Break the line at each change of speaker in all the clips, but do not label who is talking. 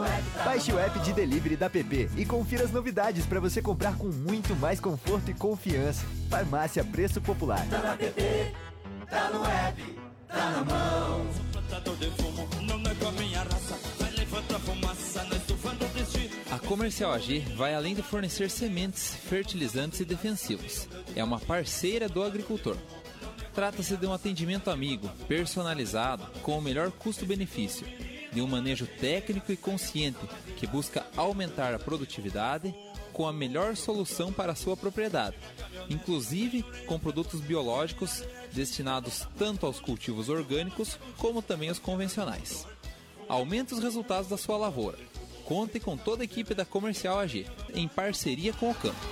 Baixe o app de delivery da PP e confira as novidades para você comprar com muito mais conforto e confiança. Farmácia Preço Popular.
Tá na PP, tá no app, tá na mão.
A Comercial AG vai além de fornecer sementes, fertilizantes e defensivos. É uma parceira do agricultor. Trata-se de um atendimento amigo, personalizado, com o melhor custo-benefício, de um manejo técnico e consciente que busca aumentar a produtividade com a melhor solução para a sua propriedade, inclusive com produtos biológicos destinados tanto aos cultivos orgânicos como também aos convencionais. Aumente os resultados da sua lavoura. Conte com toda a equipe da Comercial AG, em parceria com o campo.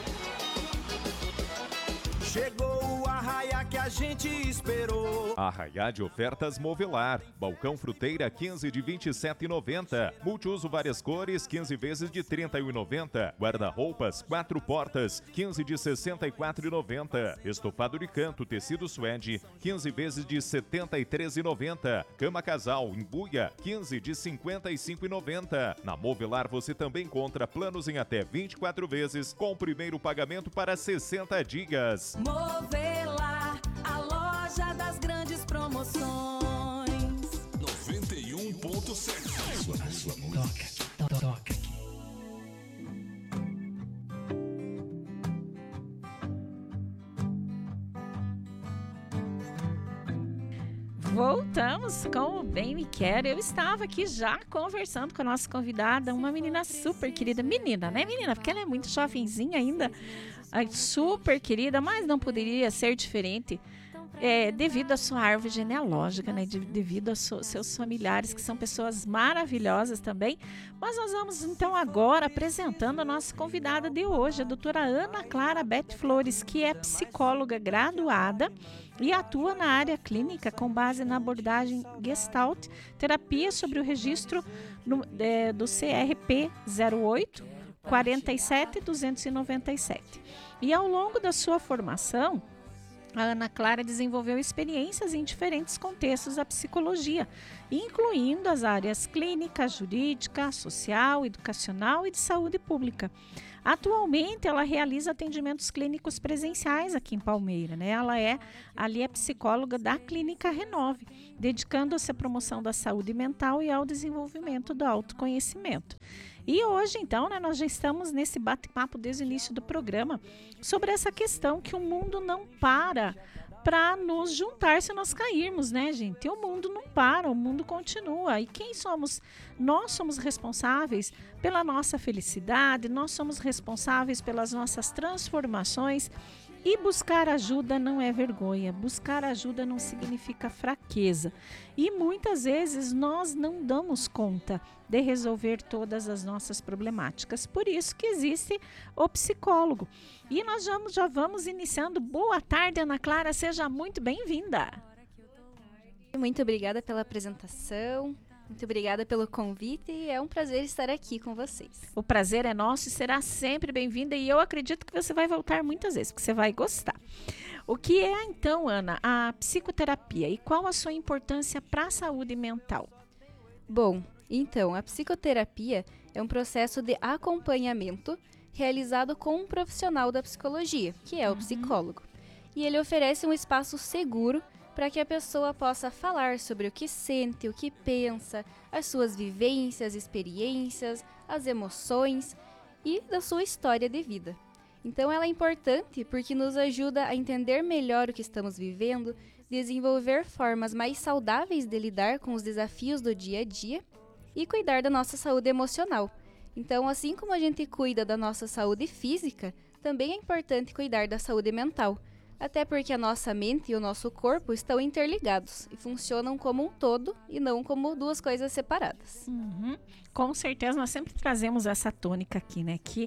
Chegou o arraiá que a gente esperou.
Arraiá de ofertas Movelar. Balcão Fruteira 15 de R$ 27,90. Multiuso várias cores 15 vezes de R$ 31,90. Guarda-roupas 4 portas 15 de R$ 64,90. Estofado de canto tecido suede 15 vezes de R$ 73,90. Cama casal em buia 15 de R$ 55,90. Na Movelar você também encontra planos em até 24 vezes com o primeiro pagamento para 60 dias.
Movelar, a loja das grandes promoções.
91.7. Sua música. Toca aqui.
Voltamos com o Bem Me Quer. Eu estava aqui já conversando com a nossa convidada, uma menina super querida. Menina, né, menina? Porque ela é muito jovenzinha ainda. Super querida, mas não poderia ser diferente. Devido à sua árvore genealógica, né? Devido aos seus familiares, que são pessoas maravilhosas também. Mas nós vamos então agora apresentando a nossa convidada de hoje, a doutora Ana Clara Beth Flores, que é psicóloga graduada e atua na área clínica com base na abordagem Gestalt, terapia sobre o registro do CRP 08 47 297. E ao longo da sua formação, a Ana Clara desenvolveu experiências em diferentes contextos da psicologia, incluindo as áreas clínica, jurídica, social, educacional e de saúde pública. Atualmente, ela realiza atendimentos clínicos presenciais aqui em Palmeira, né? Ela é psicóloga da Clínica Renove, dedicando-se à promoção da saúde mental e ao desenvolvimento do autoconhecimento. E hoje, então, né, nós já estamos nesse bate-papo desde o início do programa sobre essa questão que o mundo não para nos juntar se nós cairmos, né, gente? O mundo não para, o mundo continua. E quem somos? Nós somos responsáveis pela nossa felicidade, nós somos responsáveis pelas nossas transformações. E buscar ajuda não é vergonha, buscar ajuda não significa fraqueza. E muitas vezes nós não damos conta de resolver todas as nossas problemáticas. Por isso que existe o psicólogo. E nós já vamos iniciando. Boa tarde, Ana Clara, seja muito bem-vinda.
Muito obrigada pela apresentação. Muito obrigada pelo convite e é um prazer estar aqui com vocês.
O prazer é nosso e será sempre bem-vinda e eu acredito que você vai voltar muitas vezes, porque você vai gostar. O que é então, Ana, a psicoterapia e qual a sua importância para a saúde mental?
Bom, então, a psicoterapia é um processo de acompanhamento realizado com um profissional da psicologia, que é o psicólogo. E ele oferece um espaço seguro para que a pessoa possa falar sobre o que sente, o que pensa, as suas vivências, experiências, as emoções e da sua história de vida. Então ela é importante porque nos ajuda a entender melhor o que estamos vivendo, desenvolver formas mais saudáveis de lidar com os desafios do dia a dia e cuidar da nossa saúde emocional. Então, assim como a gente cuida da nossa saúde física, também é importante cuidar da saúde mental. Até porque a nossa mente e o nosso corpo estão interligados e funcionam como um todo e não como duas coisas separadas.
Com certeza, nós sempre trazemos essa tônica aqui, né? Que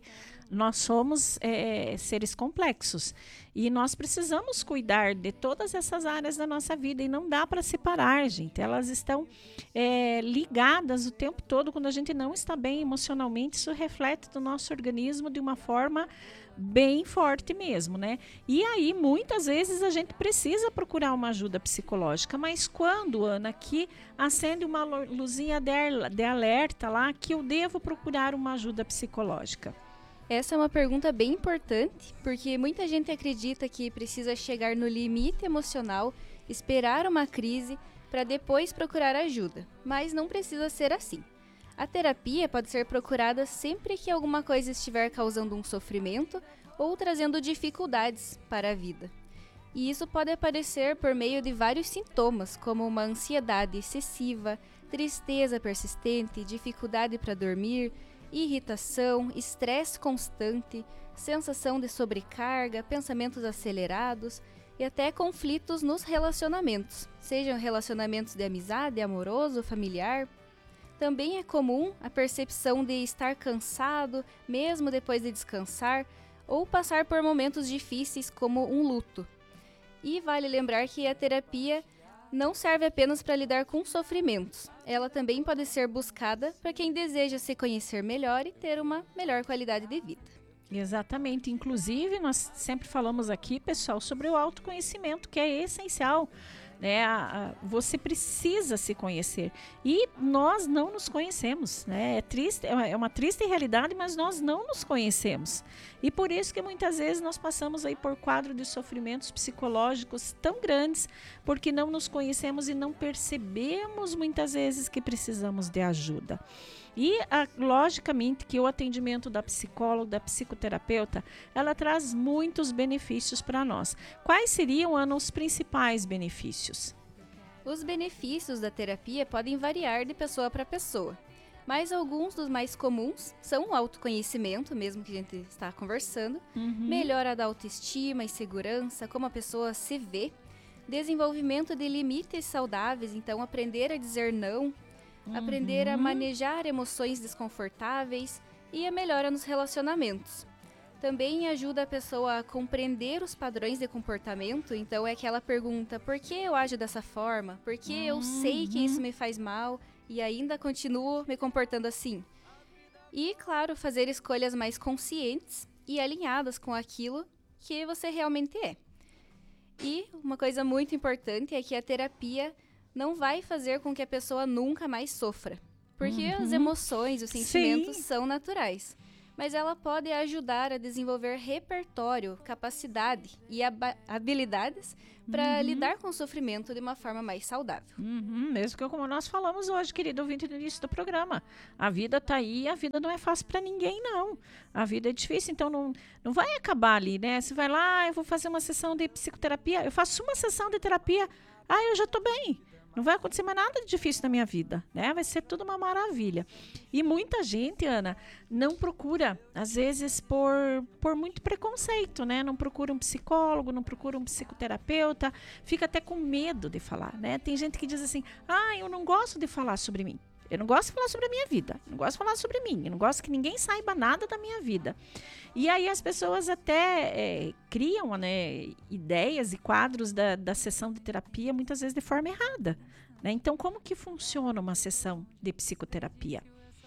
nós somos seres complexos e nós precisamos cuidar de todas essas áreas da nossa vida e não dá para separar, gente. Elas estão ligadas o tempo todo. Quando a gente não está bem emocionalmente, isso reflete no nosso organismo de uma forma bem forte mesmo, né? E aí, muitas vezes, a gente precisa procurar uma ajuda psicológica. Mas quando, Ana, que acende uma luzinha de alerta lá, que eu devo procurar uma ajuda psicológica?
Essa é uma pergunta bem importante, porque muita gente acredita que precisa chegar no limite emocional, esperar uma crise, para depois procurar ajuda. Mas não precisa ser assim. A terapia pode ser procurada sempre que alguma coisa estiver causando um sofrimento ou trazendo dificuldades para a vida. E isso pode aparecer por meio de vários sintomas, como uma ansiedade excessiva, tristeza persistente, dificuldade para dormir, irritação, estresse constante, sensação de sobrecarga, pensamentos acelerados e até conflitos nos relacionamentos, sejam relacionamentos de amizade, amoroso, familiar. Também é comum a percepção de estar cansado, mesmo depois de descansar, ou passar por momentos difíceis como um luto. E vale lembrar que a terapia não serve apenas para lidar com sofrimentos. Ela também pode ser buscada para quem deseja se conhecer melhor e ter uma melhor qualidade de vida.
Exatamente. Inclusive, nós sempre falamos aqui, pessoal, sobre o autoconhecimento, que é essencial. Você precisa se conhecer e nós não nos conhecemos, né? É triste, é uma triste realidade, mas nós não nos conhecemos e por isso que muitas vezes nós passamos aí por quadro de sofrimentos psicológicos tão grandes, porque não nos conhecemos e não percebemos muitas vezes que precisamos de ajuda. E, logicamente, que o atendimento da psicóloga, da psicoterapeuta, ela traz muitos benefícios para nós. Quais seriam, Ana, os principais benefícios?
Os benefícios da terapia podem variar de pessoa para pessoa, mas alguns dos mais comuns são o autoconhecimento, mesmo que a gente está conversando, melhora da autoestima e segurança, como a pessoa se vê, desenvolvimento de limites saudáveis, então aprender a dizer não, aprender a manejar emoções desconfortáveis e a melhora nos relacionamentos. Também ajuda a pessoa a compreender os padrões de comportamento, então é aquela pergunta, por que eu ajo dessa forma? Por que eu sei que isso me faz mal e ainda continuo me comportando assim? E, claro, fazer escolhas mais conscientes e alinhadas com aquilo que você realmente é. E uma coisa muito importante é que a terapia não vai fazer com que a pessoa nunca mais sofra. Porque as emoções, os sentimentos são naturais. Mas ela pode ajudar a desenvolver repertório, capacidade e habilidades para lidar com o sofrimento de uma forma mais saudável.
Mesmo que como nós falamos hoje, querido ouvinte, no início do programa. A vida tá aí e a vida não é fácil para ninguém, não. A vida é difícil, então não vai acabar ali, né? Você vai lá, eu vou fazer uma sessão de psicoterapia, eu faço uma sessão de terapia, eu já tô bem. Não vai acontecer mais nada de difícil na minha vida, né? Vai ser tudo uma maravilha. E muita gente, Ana, não procura, às vezes, por muito preconceito, né? Não procura um psicólogo, não procura um psicoterapeuta, fica até com medo de falar, né? Tem gente que diz assim, eu não gosto de falar sobre mim. Eu não gosto de falar sobre a minha vida, eu não gosto de falar sobre mim, eu não gosto que ninguém saiba nada da minha vida. E aí as pessoas até criam, né, ideias e quadros da sessão de terapia, muitas vezes de forma errada, né? Então, como que funciona uma sessão de psicoterapia?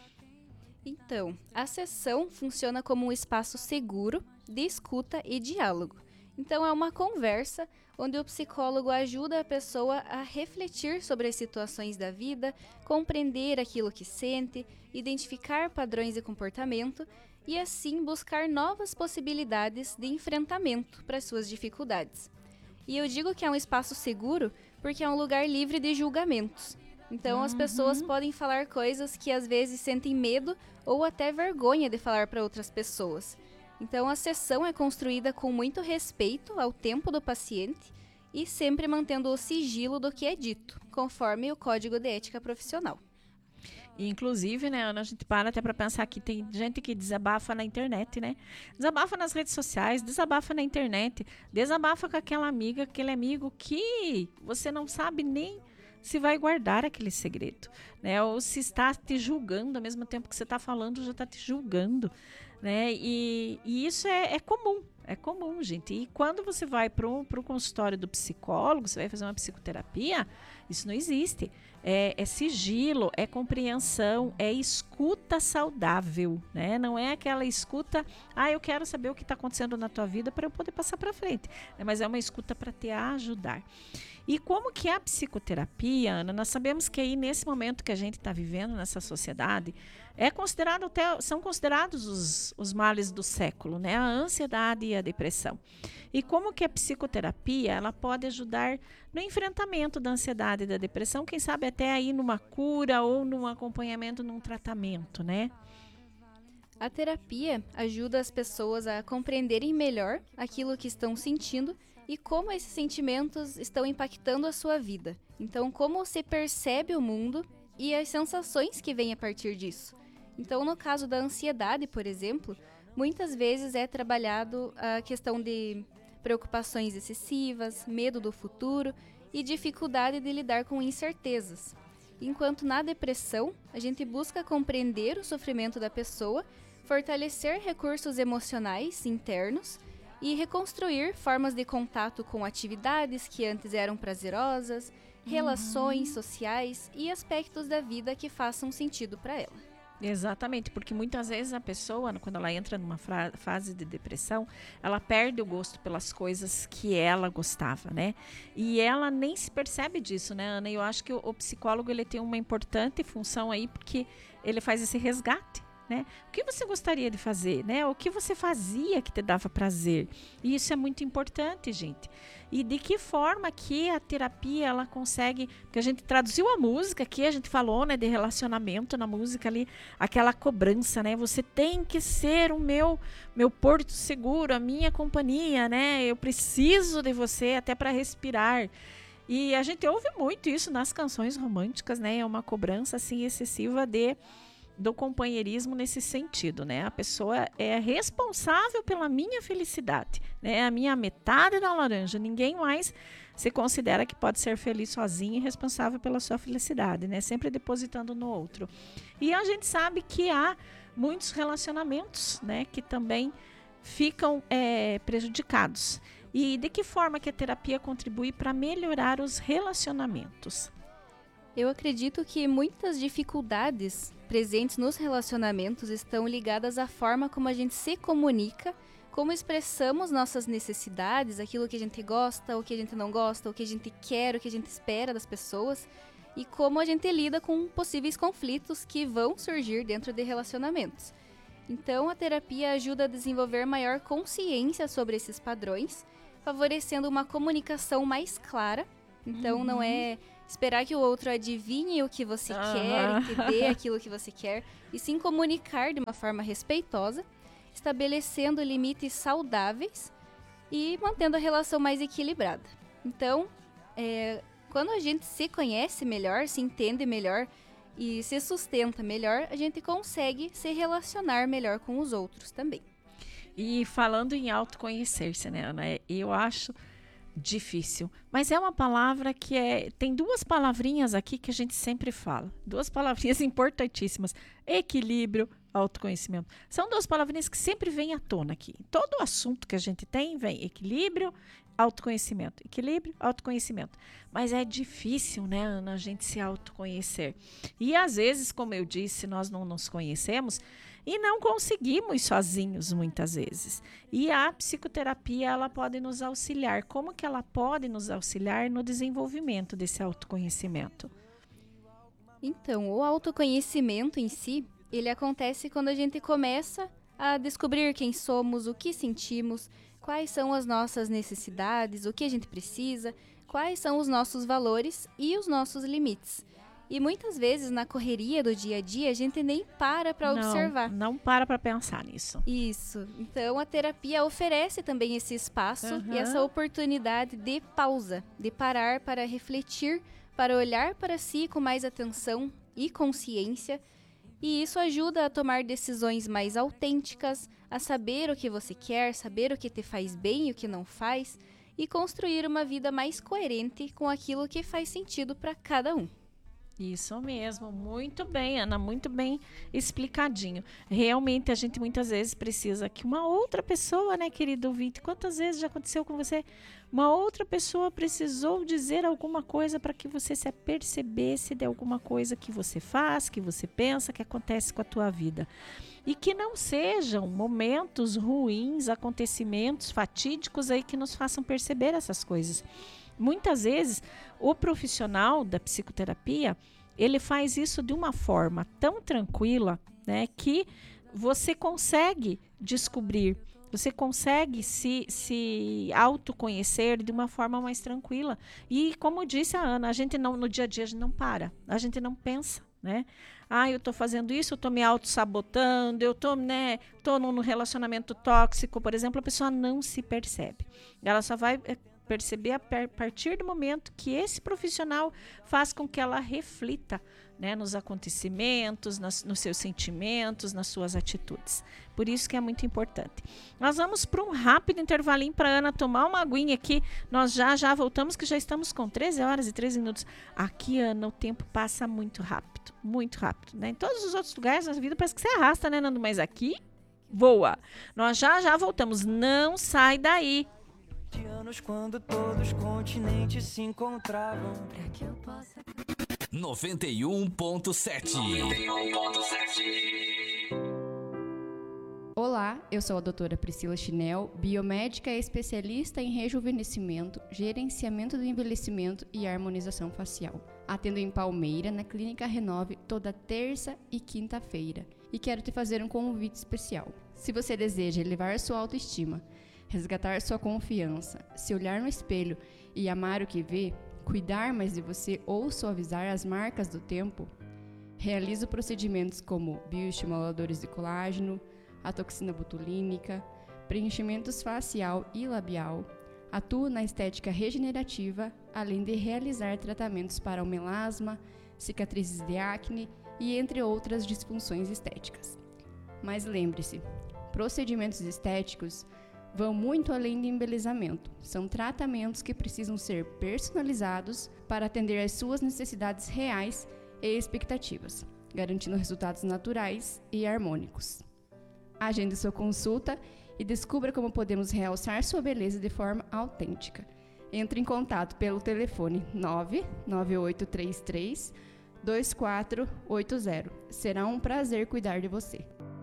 Então, a sessão funciona como um espaço seguro de escuta e diálogo. Então, é uma conversa onde o psicólogo ajuda a pessoa a refletir sobre as situações da vida, compreender aquilo que sente, identificar padrões de comportamento e, assim, buscar novas possibilidades de enfrentamento para suas dificuldades. E eu digo que é um espaço seguro porque é um lugar livre de julgamentos. Então, as pessoas podem falar coisas que às vezes sentem medo ou até vergonha de falar para outras pessoas. Então, a sessão é construída com muito respeito ao tempo do paciente e sempre mantendo o sigilo do que é dito, conforme o Código de Ética Profissional.
Inclusive, né, Ana, a gente para até para pensar que tem gente que desabafa na internet, né? Desabafa nas redes sociais, desabafa na internet, desabafa com aquela amiga, aquele amigo que você não sabe nem se vai guardar aquele segredo, né? Ou se está te julgando ao mesmo tempo que você está falando, já está te julgando, né? E isso é comum, gente. E quando você vai para o consultório do psicólogo, você vai fazer uma psicoterapia, isso não existe. É sigilo, é compreensão, é escuta saudável, né? Não é aquela escuta, eu quero saber o que está acontecendo na tua vida para eu poder passar para frente, né? Mas é uma escuta para te ajudar. E como que é a psicoterapia, Ana? Nós sabemos que aí nesse momento que a gente está vivendo nessa sociedade, são considerados os males do século, né? A ansiedade e a depressão. E como que a psicoterapia ela pode ajudar no enfrentamento da ansiedade e da depressão, quem sabe até aí numa cura ou num acompanhamento, num tratamento, né?
A terapia ajuda as pessoas a compreenderem melhor aquilo que estão sentindo e como esses sentimentos estão impactando a sua vida. Então, como você percebe o mundo e as sensações que vêm a partir disso. Então, no caso da ansiedade, por exemplo, muitas vezes é trabalhado a questão de preocupações excessivas, medo do futuro e dificuldade de lidar com incertezas. Enquanto na depressão, a gente busca compreender o sofrimento da pessoa, fortalecer recursos emocionais internos e reconstruir formas de contato com atividades que antes eram prazerosas, relações sociais e aspectos da vida que façam sentido para ela.
Exatamente, porque muitas vezes a pessoa, quando ela entra numa fase de depressão, ela perde o gosto pelas coisas que ela gostava, né? E ela nem se percebe disso, né, Ana? E eu acho que o psicólogo ele tem uma importante função aí, porque ele faz esse resgate, né? O que você gostaria de fazer, né? O que você fazia que te dava prazer? E isso é muito importante, gente. E de que forma que a terapia ela consegue, porque a gente traduziu a música aqui, a gente falou, né, de relacionamento na música ali, aquela cobrança, né? Você tem que ser o meu porto seguro, a minha companhia, né? Eu preciso de você até para respirar. E a gente ouve muito isso nas canções românticas, né? É uma cobrança assim excessiva do companheirismo nesse sentido, né? A pessoa é responsável pela minha felicidade, né? A minha metade da laranja. Ninguém mais se considera que pode ser feliz sozinho e responsável pela sua felicidade, né? Sempre depositando no outro. E a gente sabe que há muitos relacionamentos, né? Que também ficam prejudicados. E de que forma que a terapia contribui para melhorar os relacionamentos?
Eu acredito que muitas dificuldades presentes nos relacionamentos estão ligadas à forma como a gente se comunica, como expressamos nossas necessidades, aquilo que a gente gosta, o que a gente não gosta, o que a gente quer, o que a gente espera das pessoas e como a gente lida com possíveis conflitos que vão surgir dentro de relacionamentos. Então, a terapia ajuda a desenvolver maior consciência sobre esses padrões, favorecendo uma comunicação mais clara. Então, não é esperar que o outro adivinhe o que você quer e te dê aquilo que você quer, e sim comunicar de uma forma respeitosa, estabelecendo limites saudáveis e mantendo a relação mais equilibrada. Então, quando a gente se conhece melhor, se entende melhor e se sustenta melhor, a gente consegue se relacionar melhor com os outros também.
E falando em autoconhecer-se, né, Ana? Eu acho difícil, mas é uma palavra que tem duas palavrinhas aqui que a gente sempre fala, duas palavrinhas importantíssimas: equilíbrio, autoconhecimento. São duas palavrinhas que sempre vêm à tona aqui. Todo assunto que a gente tem vem equilíbrio, autoconhecimento, equilíbrio, autoconhecimento. Mas é difícil, né, Ana, a gente se autoconhecer. E às vezes, como eu disse, nós não nos conhecemos e não conseguimos sozinhos muitas vezes. E a psicoterapia, ela pode nos auxiliar. Como que ela pode nos auxiliar no desenvolvimento desse autoconhecimento?
Então, o autoconhecimento em si, ele acontece quando a gente começa a descobrir quem somos, o que sentimos, quais são as nossas necessidades, o que a gente precisa, quais são os nossos valores e os nossos limites. E muitas vezes, na correria do dia a dia, a gente nem para observar.
Não para pensar nisso.
Isso. Então, a terapia oferece também esse espaço e essa oportunidade de pausa, de parar para refletir, para olhar para si com mais atenção e consciência. E isso ajuda a tomar decisões mais autênticas, a saber o que você quer, saber o que te faz bem e o que não faz, e construir uma vida mais coerente com aquilo que faz sentido para cada um.
Isso mesmo, muito bem, Ana, muito bem explicadinho. Realmente a gente muitas vezes precisa que uma outra pessoa, né, querido ouvinte, quantas vezes já aconteceu com você? Uma outra pessoa precisou dizer alguma coisa para que você se apercebesse de alguma coisa que você faz, que você pensa, que acontece com a tua vida. E que não sejam momentos ruins, acontecimentos fatídicos aí que nos façam perceber essas coisas. Muitas vezes, o profissional da psicoterapia, ele faz isso de uma forma tão tranquila, né, que você consegue descobrir, você consegue se autoconhecer de uma forma mais tranquila. E como disse a Ana, a gente não, no dia a dia a gente não para, a gente não pensa, né? Eu estou fazendo isso, eu estou me auto-sabotando, eu estou num relacionamento tóxico, por exemplo, a pessoa não se percebe. Ela só vai perceber a partir do momento que esse profissional faz com que ela reflita, né, nos acontecimentos, nos seus sentimentos, nas suas atitudes. Por isso que é muito importante. Nós vamos para um rápido intervalinho para a Ana tomar uma aguinha aqui. Nós já voltamos, que já estamos com 13 horas e 13 minutos. Aqui, Ana, o tempo passa muito rápido, né? Em todos os outros lugares da vida parece que você arrasta, né, Nando? Mas aqui, voa. Nós já voltamos. Não sai daí.
De anos quando todos os continentes se encontravam pra que eu possa
91.7.
Olá, eu sou a doutora Priscila Chinel, biomédica e especialista em rejuvenescimento, gerenciamento do envelhecimento e harmonização facial. Atendo em Palmeira, na Clínica Renove, toda terça e quinta-feira. E quero te fazer um convite especial. Se você deseja elevar sua autoestima, resgatar sua confiança, se olhar no espelho e amar o que vê, cuidar mais de você ou suavizar as marcas do tempo, realizo procedimentos como bioestimuladores de colágeno, a toxina botulínica, preenchimentos facial e labial, atuo na estética regenerativa, além de realizar tratamentos para o melasma, cicatrizes de acne e entre outras disfunções estéticas. Mas lembre-se, procedimentos estéticos vão muito além de embelezamento. São tratamentos que precisam ser personalizados para atender às suas necessidades reais e expectativas, garantindo resultados naturais e harmônicos. Agende sua consulta e descubra como podemos realçar sua beleza de forma autêntica. Entre em contato pelo telefone 99833 2480. Será um prazer cuidar de você.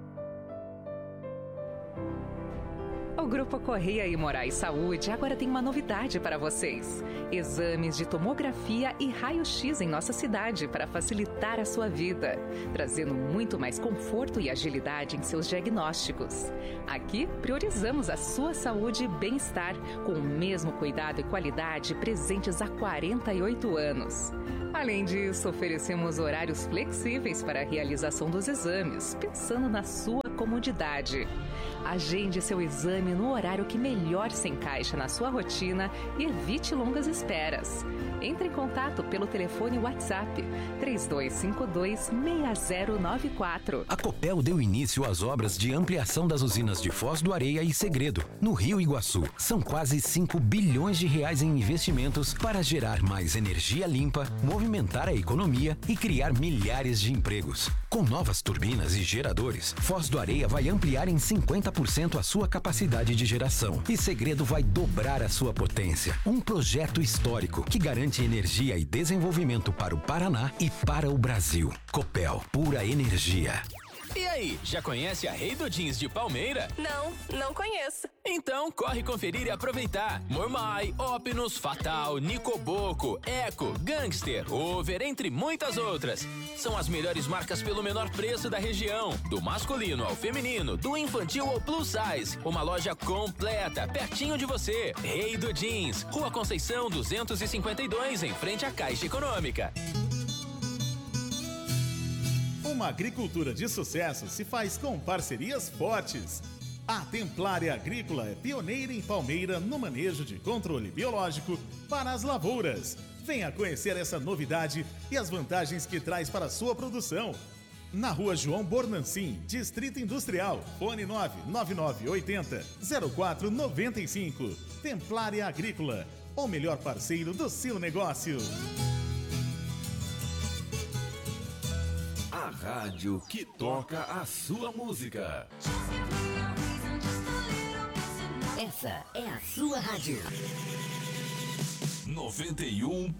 O Grupo Correia e Moraes Saúde agora tem uma novidade para vocês. Exames de tomografia e raio-x em nossa cidade para facilitar a sua vida, trazendo muito mais conforto e agilidade em seus diagnósticos. Aqui, priorizamos a sua saúde e bem-estar, com o mesmo cuidado e qualidade presentes há 48 anos. Além disso, oferecemos horários flexíveis para a realização dos exames, pensando na sua comodidade. Agende seu exame no horário que melhor se encaixa na sua rotina e evite longas esperas. Entre em contato pelo telefone WhatsApp 3252-6094.
A Copel deu início às obras de ampliação das usinas de Foz do Areia e Segredo, no Rio Iguaçu. São quase 5 bilhões de reais em investimentos para gerar mais energia limpa, movimentar a economia e criar milhares de empregos. Com novas turbinas e geradores, Foz do Areia vai ampliar em 50% a sua capacidade de geração e Segredo vai dobrar a sua potência. Um projeto histórico que garante energia e desenvolvimento para o Paraná e para o Brasil. Copel, pura energia.
E aí, já conhece a Rei do Jeans de Palmeira?
Não conheço.
Então, corre conferir e aproveitar. Mormai, Opinus, Fatal, Nicoboco, Eco, Gangster, Over, entre muitas outras. São as melhores marcas pelo menor preço da região. Do masculino ao feminino, do infantil ao plus size. Uma loja completa, pertinho de você. Rei do Jeans, Rua Conceição 252, em frente à Caixa Econômica.
Uma agricultura de sucesso se faz com parcerias fortes. A Templária Agrícola é pioneira em Palmeira no manejo de controle biológico para as lavouras. Venha conhecer essa novidade e as vantagens que traz para a sua produção. Na Rua João Bornancin, Distrito Industrial. Fone 99980-0495. Templária Agrícola, o melhor parceiro do seu negócio.
A rádio que toca a sua música.
Essa é a sua rádio.
91.